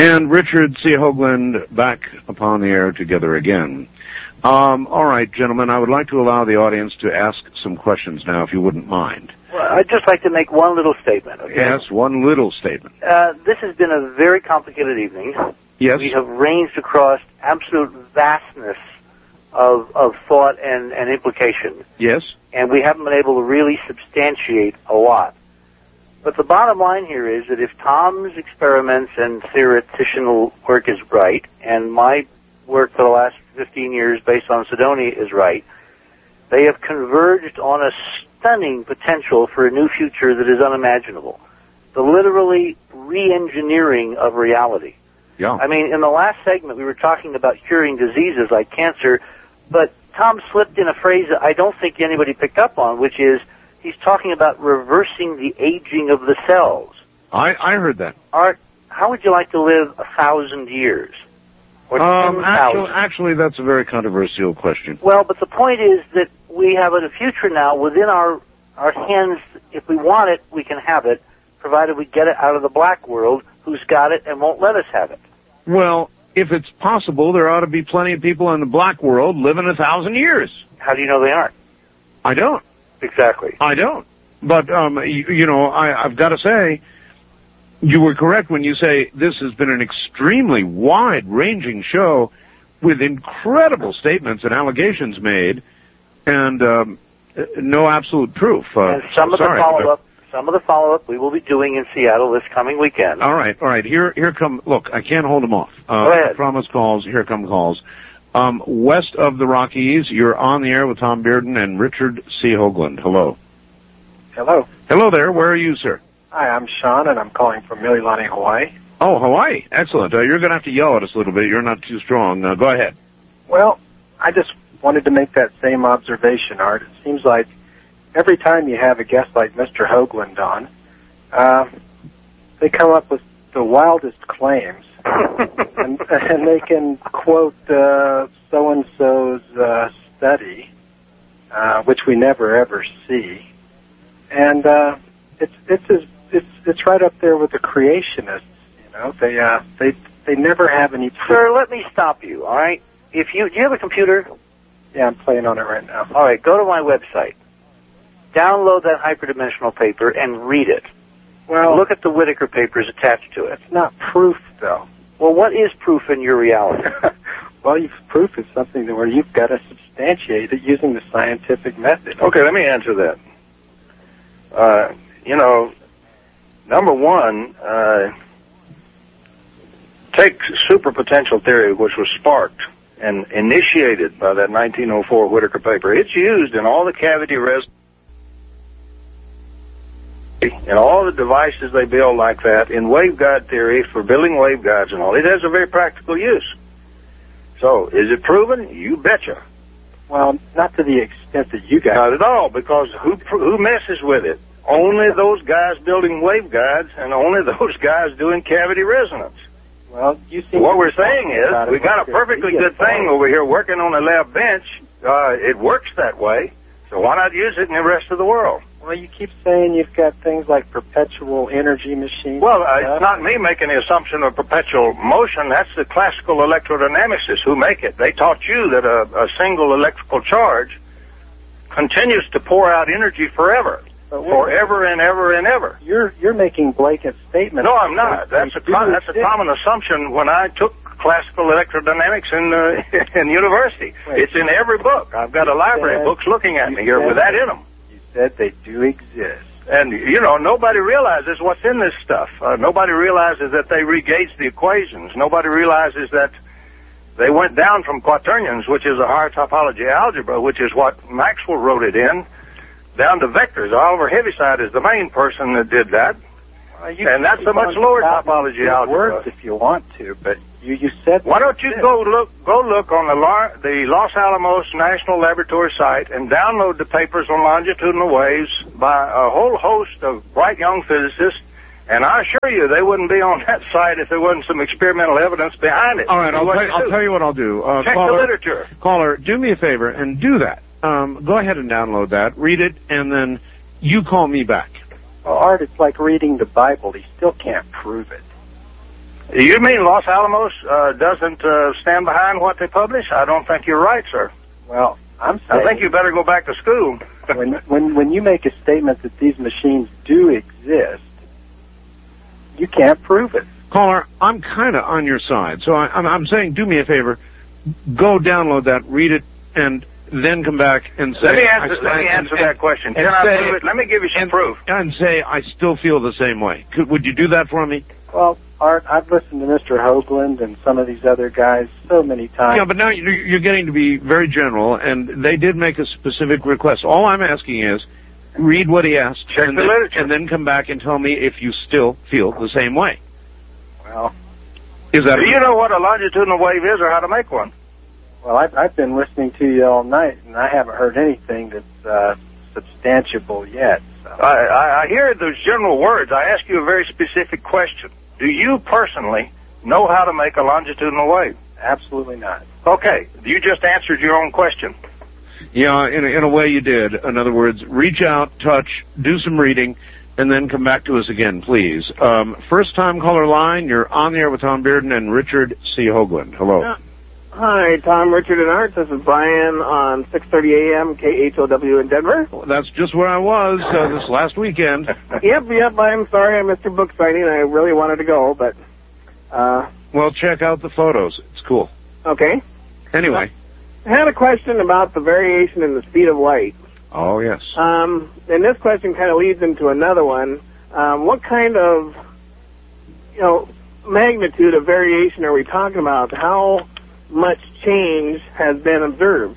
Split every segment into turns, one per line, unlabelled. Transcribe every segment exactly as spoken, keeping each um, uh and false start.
And Richard C. Hoagland back upon the air together again. Um, all right, gentlemen, I would like to allow the audience to ask some questions now, if you wouldn't mind.
Well, I'd just like to make one little statement, okay?
Yes, one little statement.
Uh, this has been a very complicated evening.
Yes.
We have ranged across absolute vastness of of thought and, and implication.
Yes.
And we haven't been able to really substantiate a lot. But the bottom line here is that if Tom's experiments and theoretical work is right, and my work for the last fifteen years based on Sidonia is right, they have converged on a stunning potential for a new future that is unimaginable. The literally re-engineering of reality.
Yeah.
I mean, in the last segment we were talking about curing diseases like cancer, but Tom slipped in a phrase that I don't think anybody picked up on, which is he's talking about reversing the aging of the cells.
I, I heard that.
Art, how would you like to live a thousand years? Or
Um,
ten
actually,
thousand?
actually, that's a very controversial question.
Well, but the point is that we have a future now within our, our hands. If we want it, we can have it, provided we get it out of the black world who's got it and won't let us have it.
Well, if it's possible, there ought to be plenty of people in the black world living a thousand years.
How do you know they aren't?
I don't.
Exactly.
I don't. But, um, you, you know, I, I've got to say, you were correct when you say this has been an extremely wide-ranging show with incredible statements and allegations made, and um, no absolute proof. Uh,
and some of
sorry,
the follow-up, some of the follow-up we will be doing in Seattle this coming weekend.
All right, all right. Here, here come. Look, I can't hold them off. Uh,
Go ahead.
I promise calls. Here come calls. Um, west of the Rockies, you're on the air with Tom Bearden and Richard C. Hoagland. Hello.
Hello.
Hello there. Where are you, sir?
Hi, I'm Sean, and I'm calling from Mililani, Hawaii.
Oh, Hawaii. Excellent. Uh, you're going to have to yell at us a little bit. You're not too strong. Uh, go ahead.
Well, I just wanted to make that same observation, Art. It seems like every time you have a guest like Mister Hoagland on, uh, they come up with the wildest claims, and, and they can quote uh, so-and-so's uh, study, uh, which we never ever see, and uh, it's it's as, it's it's right up there with the creationists. You know, they uh, they they never have any.
Sir, let me stop you. All right. If you do you have a computer?
Yeah, I'm playing on it right now.
All right. Go to my website. Download that hyperdimensional paper and read it.
Well,
look at the Whitaker papers attached to it.
It's not proof, though.
Well, what is proof in your reality?
Well, you've, proof is something where you've got to substantiate it using the scientific method.
Okay, let me answer that. Uh, you know, number one, uh, take superpotential theory, which was sparked and initiated by that nineteen oh four Whitaker paper. It's used in all the cavity resonance and all the devices they build like that in waveguide theory for building waveguides and all. It has a very practical use. So, is it proven? You betcha.
Well, not to the extent that you guys...
Not at all, because who who messes with it? Only those guys building waveguides and only those guys doing cavity resonance.
Well, you see...
What we're saying is, we got a perfectly good thing over here working on a lab bench. Uh, it works that way, so why not use it in the rest of the world?
Well, you keep saying you've got things like perpetual energy machines.
Well, uh, it's not me making the assumption of perpetual motion. That's the classical electrodynamicists who make it. They taught you that a, a single electrical charge continues to pour out energy forever. Forever and ever and ever.
You're you're making blanket statements.
No, I'm not. That's a com- that's a common assumption when I took classical electrodynamics in uh, in university.
Wait,
it's in every book. I've got a library of books looking at me here with that in them.
Said they do exist.
And, you know, nobody realizes what's in this stuff. Uh, nobody realizes that they regauged the equations. Nobody realizes that they went down from quaternions, which is a higher topology algebra, which is what Maxwell wrote it in, down to vectors. Oliver Heaviside is the main person that did that.
Uh, you
and that's a much lower topology algebra.
Words if you want to, but you, you said...
Why don't you go look go look on the, Lar- the Los Alamos National Laboratory site and download the papers on longitudinal waves by a whole host of bright young physicists, and I assure you they wouldn't be on that site if there wasn't some experimental evidence behind it.
All right, I'll, tell you, I'll tell you what I'll do. Uh,
Check
caller,
the literature.
Caller, do me a favor and do that. Um, go ahead and download that, read it, and then you call me back.
Well, Art, it's like reading the Bible. He still can't prove it.
You mean Los Alamos uh, doesn't uh, stand behind what they publish? I don't think you're right, sir.
Well, I'm saying...
I think you better go back to school.
when, when, when you make a statement that these machines do exist, you can't prove it.
Caller, I'm kind of on your side. So I, I'm, I'm saying do me a favor. Go download that, read it, and then come back and say...
Let me answer,
I,
let me answer
and,
that question.
And
Can I
say,
prove it? Let me give you some
and,
proof.
And say, I still feel the same way. Could, would you do that for me?
Well, Art, I've listened to Mister Hoagland and some of these other guys so many times.
Yeah, but now you're you're getting to be very general, and they did make a specific request. All I'm asking is, read what he asked,
Check
and
the
then,
literature.
and then come back and tell me if you still feel the same way.
Well,
Is that...
Do you know what a longitudinal wave is or how to make one?
well, I've, I've been listening to you all night, and I haven't heard anything that's uh, substantiable yet. So.
I, I, I hear those general words. I ask you a very specific question. Do you personally know how to make a longitudinal wave?
Absolutely not.
Okay. You just answered your own question.
Yeah, in a, in a way you did. In other words, reach out, touch, do some reading, and then come back to us again, please. Um, first time caller line, you're on the air with Tom Bearden and Richard C. Hoagland. Hello.
Yeah. Hi, Tom, Richard, and Art. This is Brian on six thirty a m K H O W in Denver.
Well, that's just where I was uh, this last weekend.
Yep, yep, I'm sorry I missed your book signing. I really wanted to go, but, uh...
Well, check out the photos. It's cool.
Okay.
Anyway.
I had a question about the variation in the speed of light.
Oh, yes.
Um, and this question kind of leads into another one. Um, what kind of, you know, magnitude of variation are we talking about? How much change has been observed?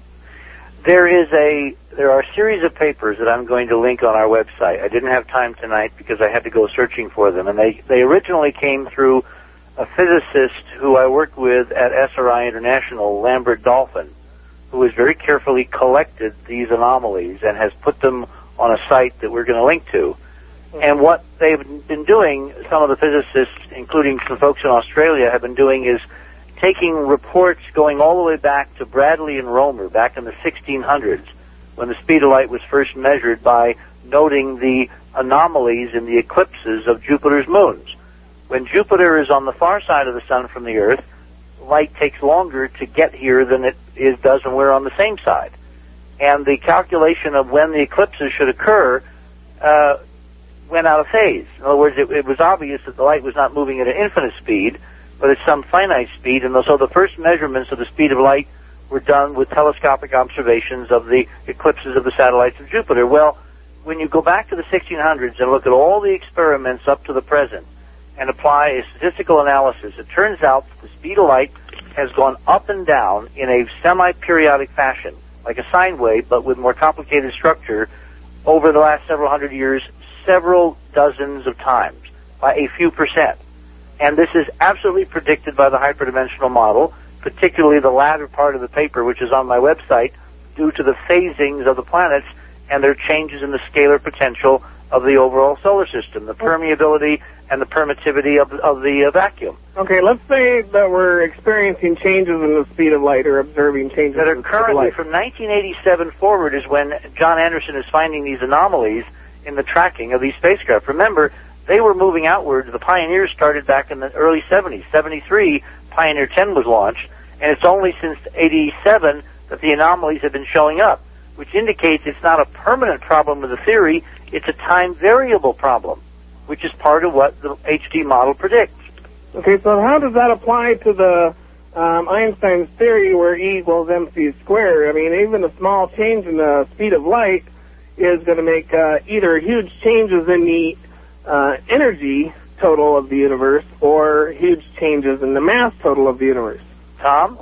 There is a there are a series of papers that I'm going to link on our website. I didn't have time tonight because I had to go searching for them, and they they originally came through a physicist who I worked with at S R I International, Lambert Dolphin, who has very carefully collected these anomalies and has put them on a site that we're going to link to. And what they've been doing, some of the physicists, including some folks in Australia, have been doing is taking reports going all the way back to Bradley and Romer, back in the sixteen hundreds, when the speed of light was first measured by noting the anomalies in the eclipses of Jupiter's moons. When Jupiter is on the far side of the sun from the Earth, light takes longer to get here than it is, does when we're on the same side. And the calculation of when the eclipses should occur uh, went out of phase. In other words, it, it was obvious that the light was not moving at an infinite speed, but at some finite speed, and so the first measurements of the speed of light were done with telescopic observations of the eclipses of the satellites of Jupiter. Well, when you go back to the sixteen hundreds and look at all the experiments up to the present and apply a statistical analysis, it turns out that the speed of light has gone up and down in a semi-periodic fashion, like a sine wave, but with more complicated structure, over the last several hundred years, several dozens of times, by a few percent. And this is absolutely predicted by the hyperdimensional model, particularly the latter part of the paper, which is on my website, due to the phasings of the planets and their changes in the scalar potential of the overall solar system, the permeability and the permittivity of, of the uh, vacuum.
Okay, let's say that we're experiencing changes in the speed of light or observing changes
That
in
are
the speed of
currently,
light.
from nineteen eighty-seven forward, is when John Anderson is finding these anomalies in the tracking of these spacecraft. Remember, they were moving outward. The Pioneers started back in the early seventies. seventy-three, Pioneer ten was launched, and it's only since eighty-seven that the anomalies have been showing up, which indicates it's not a permanent problem with the theory, it's a time variable problem, which is part of what the H D model predicts.
Okay, so how does that apply to the um, Einstein's theory where E equals mc squared? I mean, even a small change in the speed of light is going to make uh, either huge changes in the uh, energy total of the universe or huge changes in the mass total of the universe.
Tom?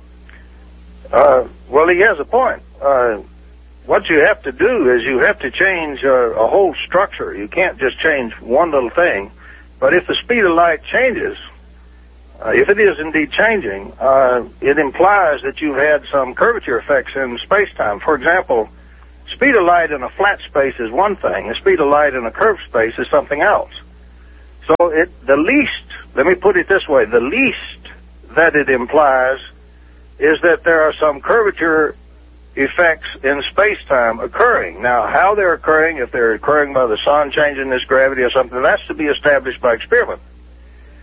Uh, well, he has a point. Uh, what you have to do is you have to change uh, a whole structure. You can't just change one little thing. But if the speed of light changes, uh, if it is indeed changing, uh, it implies that you've had some curvature effects in space-time. For example, speed of light in a flat space is one thing. The speed of light in a curved space is something else. So it, the least, let me put it this way, the least that it implies is that there are some curvature effects in space-time occurring. Now, how they're occurring, if they're occurring by the sun changing this gravity or something, that's to be established by experiment.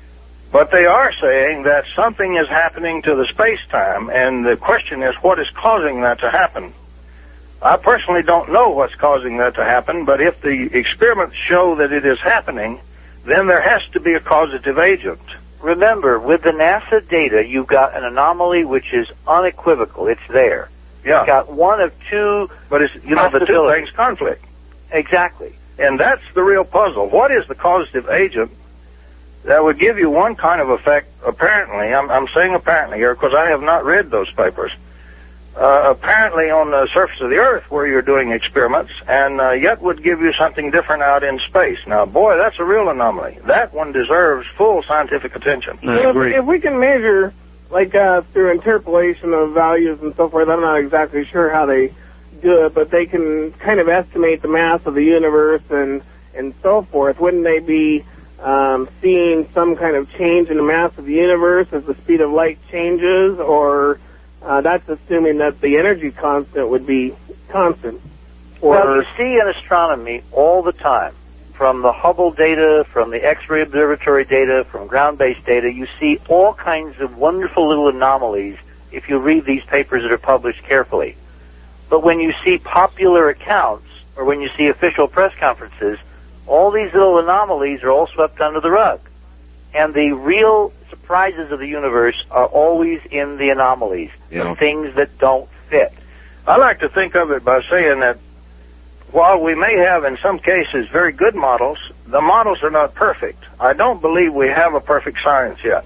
But they are saying that something is happening to the space-time, and the question is, what is causing that to happen? I personally don't know what's causing that to happen, but if the experiments show that it is happening, then there has to be a causative agent.
Remember, with the NASA data, you've got an anomaly which is unequivocal. It's there.
Yeah.
You've got one of two
But it's, you know, the two things conflict.
Exactly.
And that's the real puzzle. What is the causative agent that would give you one kind of effect, apparently, I'm, I'm saying apparently here because I have not read those papers, uh, apparently on the surface of the Earth where you're doing experiments, and uh, yet would give you something different out in space. Now, boy, that's a real anomaly. That one deserves full scientific attention.
I
Well,
agree.
if, if we can measure, like uh, through interpolation of values and so forth, I'm not exactly sure how they do it, but they can kind of estimate the mass of the universe and, and so forth. Wouldn't they be um, seeing some kind of change in the mass of the universe as the speed of light changes, or uh, that's assuming that the energy constant would be constant? Or
Well, you see in astronomy all the time, from the Hubble data, from the X-ray observatory data, from ground-based data, you see all kinds of wonderful little anomalies if you read these papers that are published carefully. But when you see popular accounts, or when you see official press conferences, all these little anomalies are all swept under the rug. And the real surprises of the universe are always in the anomalies,
Yeah.
the things that don't fit.
I like to think of it by saying that while we may have, in some cases, very good models, the models are not perfect. I don't believe we have a perfect science yet.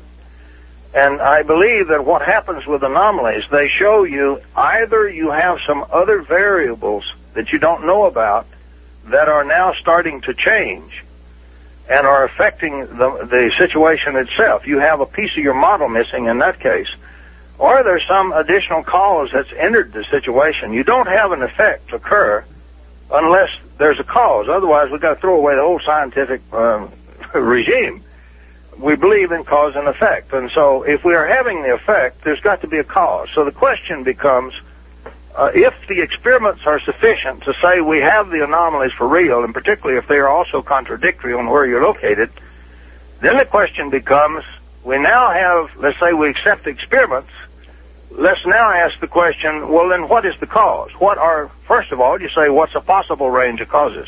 And I believe that what happens with anomalies, they show you either you have some other variables that you don't know about that are now starting to change and are affecting the, the situation itself. You have a piece of your model missing in that case. Or there's some additional cause that's entered the situation. You don't have an effect occur unless there's a cause. Otherwise, we've got to throw away the whole scientific um, regime. We believe in cause and effect. And so if we are having the effect, there's got to be a cause. So the question becomes, uh, if the experiments are sufficient to say we have the anomalies for real, and particularly if they are also contradictory on where you're located, then the question becomes, we now have, let's say we accept the experiments, let's now ask the question, well, then what is the cause? What are, first of all, you say, what's a possible range of causes?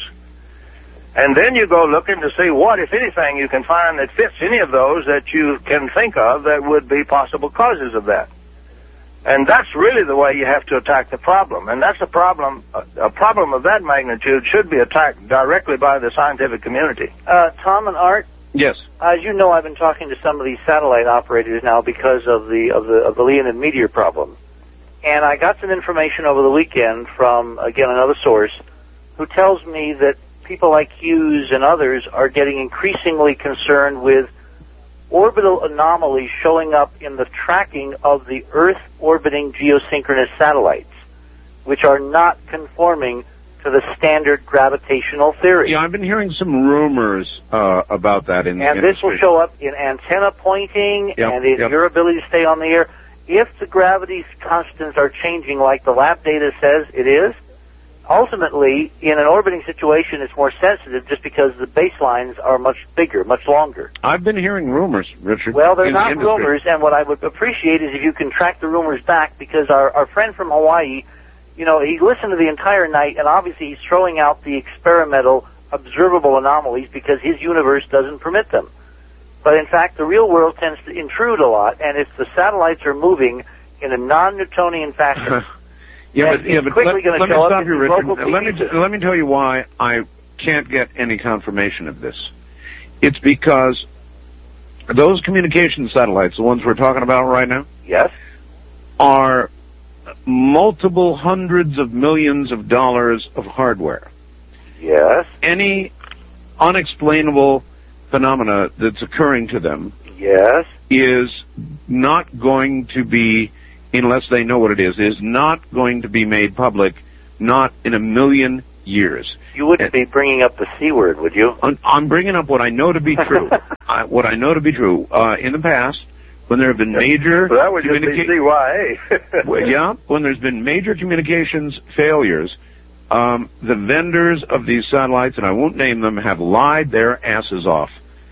And then you go looking to see what, if anything, you can find that fits any of those that you can think of that would be possible causes of that. And that's really the way you have to attack the problem. And that's a problem, a problem of that magnitude should be attacked directly by the scientific community.
Uh, Tom and Art,
Yes.
as you know, I've been talking to some of these satellite operators now because of the of the of the Leonid meteor problem, and I got some information over the weekend from, again, another source who tells me that people like Hughes and others are getting increasingly concerned with orbital anomalies showing up in the tracking of the Earth-orbiting geosynchronous satellites, which are not conforming to the standard gravitational theory.
Yeah, I've been hearing some rumors uh, about that in the
And this will
industry.
show up in antenna pointing
Yep,
and in
yep.
your ability to stay on the air. If the gravity constants are changing like the lab data says it is, ultimately, in an orbiting situation, it's more sensitive just because the baselines are much bigger, much longer.
I've been hearing rumors, Richard.
Well, they're
in the
not
industry.
rumors, and what I would appreciate is if you can track the rumors back, because our, our friend from Hawaii, you know, he listened to the entire night, and obviously he's throwing out the experimental observable anomalies because his universe doesn't permit them. But in fact, the real world tends to intrude a lot, and if the satellites are moving in a non-Newtonian fashion,
yeah,
then
but, yeah,
it's
but
quickly
let,
gonna
let me
show up
stop
in
you,
these
Richard.
local
Let me
pieces.
let me tell you why I can't get any confirmation of this. It's because those communication satellites, the ones we're talking about right now,
yes,
are multiple hundreds of millions of dollars of hardware.
yes,
Any unexplainable phenomena that's occurring to them
yes,
is not going to be, unless they know what it is, is not going to be made public, not in a million years.
you wouldn't be bringing up the C word, would you?
I'm- I'm bringing up what I know to be true. I, what I know to be true. Uh, in the past, when there have been major
So that would just be
communica-
C Y A.
Well, yeah, when there's been major communications failures, um, the vendors of these satellites, and I won't name them, have lied their asses off.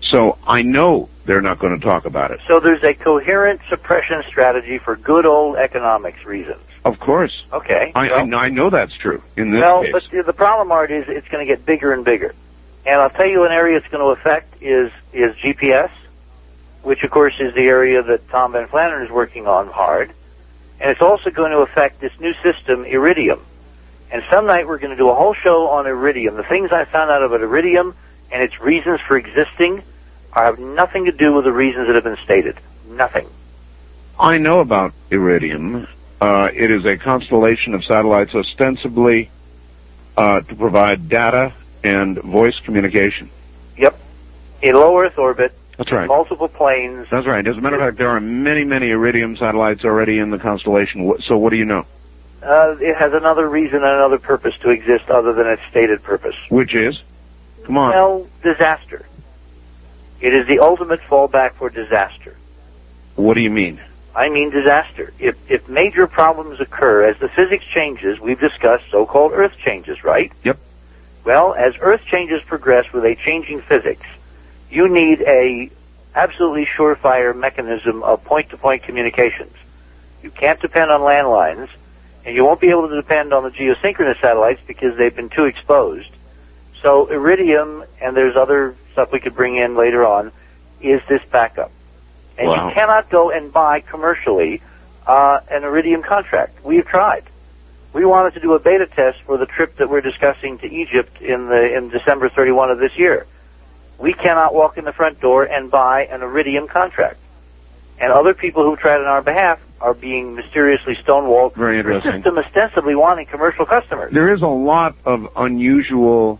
So I know they're not going to talk about it.
So there's a coherent suppression strategy for good old economics reasons.
Of course.
Okay.
I,
well,
I, I know that's true in this
well,
case.
but the problem, Art, is it's going to get bigger and bigger. And I'll tell you an area it's going to affect is, is G P S, which, of course, is the area that Tom Van Flandern is working on hard. And it's also going to affect this new system, Iridium. And some night we're going to do a whole show on Iridium. The things I found out about Iridium and its reasons for existing have nothing to do with the reasons that have been stated. Nothing.
I know about Iridium. Uh, it is a constellation of satellites ostensibly uh, to provide data and voice communication.
Yep. In low Earth orbit.
That's right.
Multiple planes.
That's right. As a matter of fact, there are many, many Iridium satellites already in the constellation. So what do you know?
Uh, it has another reason and another purpose to exist other than its stated purpose.
Which is? Come on.
Well, disaster. It is the ultimate fallback for disaster.
What do you mean?
I mean disaster. If, if major problems occur, as the physics changes, we've discussed so-called Earth changes, right?
Yep.
Well, as Earth changes progress with a changing physics, you need a absolutely surefire mechanism of point-to-point communications. You can't depend on landlines, and you won't be able to depend on the geosynchronous satellites because they've been too exposed. So Iridium, and there's other stuff we could bring in later on, is this backup. And
Wow.
you cannot go and buy commercially uh, an Iridium contract. We've tried. We wanted to do a beta test for the trip that we're discussing to Egypt in the in December thirty-first of this year. We cannot walk in the front door and buy an Iridium contract. And other people who tried on our behalf are being mysteriously stonewalled.
Very interesting.
The system ostensibly wanting commercial customers.
There is a lot of unusual,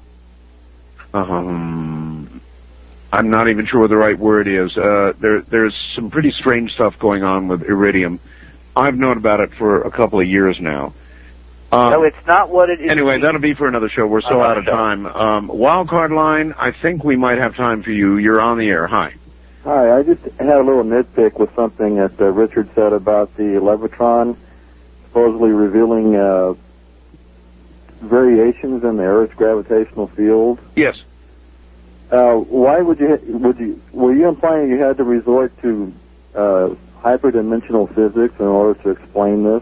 um, I'm not even sure what the right word is. Uh, there, there's some pretty strange stuff going on with Iridium. I've known about it for a couple of years now. Um,
no, it's not what it is.
Anyway, that'll be for another show. We're so
Another
out of
show.
time. Um, Wildcard line, I think we might have time for you. You're on the air. Hi.
Hi, I just had a little nitpick with something that uh, Richard said about the Levitron supposedly revealing uh, variations in the Earth's gravitational field.
Yes.
Uh, why would you, would you, were you implying you had to resort to uh, hyperdimensional physics in order to explain this?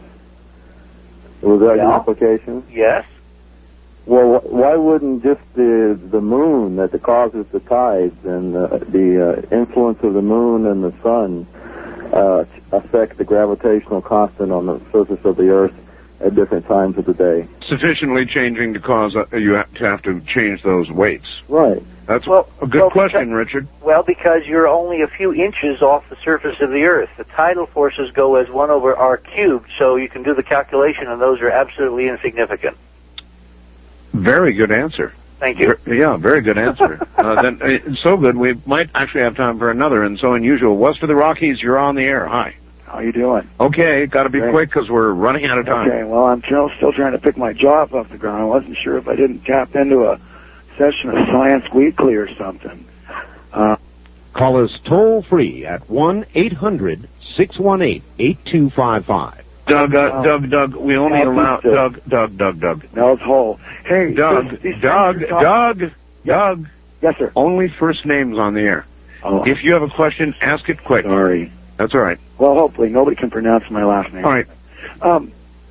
Was that
Yeah.
your implication?
Yes.
Well, wh- why wouldn't just the the moon that causes the tides and uh, the uh, influence of the moon and the sun uh, affect the gravitational constant on the surface of the Earth at different times of the day?
Sufficiently changing to cause uh, you have to have to change those weights.
Right.
That's
Well,
a good
well,
question,
because-
Richard.
Well, because you're only a few inches off the surface of the Earth. The tidal forces go as one over r cubed, so you can do the calculation, and those are absolutely insignificant.
Very good answer.
Thank you.
Ver- yeah, very good answer. uh, then, uh, so good, we might actually have time for another, and so unusual. West of the Rockies, you're on the air. Hi.
How you doing?
Okay, got to be
Great.
quick because we're running out of time.
Okay, well, I'm still, still trying to pick my jaw up off the ground. I wasn't sure if I didn't tap into a session of Science Weekly or something. Uh,
Call us toll-free at one eight hundred six one eight eight two five five.
Doug, uh,
Oh.
Doug, Doug, we only
Oh,
allow...
please do.
Doug, Doug, Doug, Doug.
Nels Hole. Hey,
Doug,
these- these
Doug,
things you're talking-
Doug, Doug.
Yes, sir.
Only first names on the air.
Oh,
If you have a question, ask it quick.
sorry.
That's all right.
Well, hopefully nobody can pronounce my last name.
All right.
Um,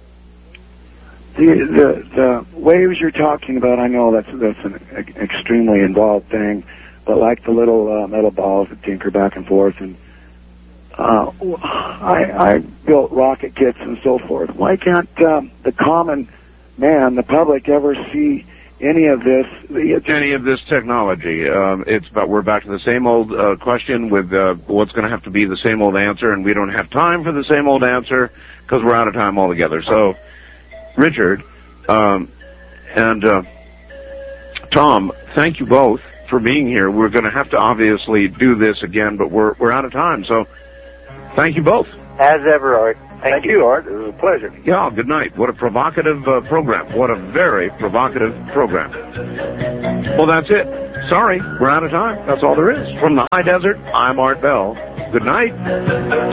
the the the waves you're talking about, I know that's that's an e- extremely involved thing, but like the little uh, metal balls that tinker back and forth, and uh, I I built rocket kits and so forth. Why can't um, the common man, the public, ever see any of this? It's,
Any of this technology. Um, it's but we're back to the same old uh, question with uh, what's going to have to be the same old answer, and we don't have time for the same old answer because we're out of time altogether. So, Richard um, and uh, Tom, thank you both for being here. We're going to have to obviously do this again, but we're we're out of time. So, thank you both.
As ever, Art. Thank,
Thank you, Art. It was a pleasure.
Yeah, good night. What a provocative uh, program. What a very provocative program. Well, that's it. Sorry, we're out of time. That's all there is. From the high desert, I'm Art Bell. Good night.